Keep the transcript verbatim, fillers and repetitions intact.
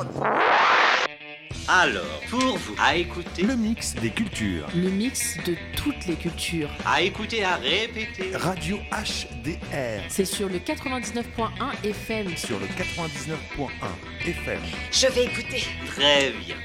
monde. Alors, pour vous, à écouter, Le mix des cultures. Le mix de toutes les cultures. à écouter, à répéter. Radio H D R C'est sur le quatre-vingt-dix-neuf point un F M. sur le quatre-vingt-dix-neuf point un F M. Je vais écouter. Très bien.